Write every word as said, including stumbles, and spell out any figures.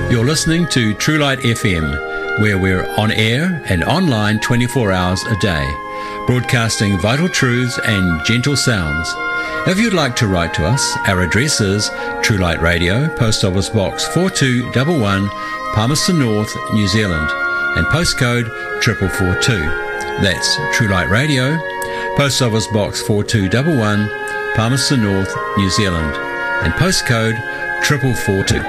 You're listening to True Light F M, where we're on air and online twenty-four hours a day, broadcasting vital truths and gentle sounds. If you'd like to write to us, our address is True Light Radio, Post Office Box four two one one, Palmerston North, New Zealand, and postcode four four four two. That's True Light Radio, Post Office Box four two one one, Palmerston North, New Zealand, and postcode four four four two.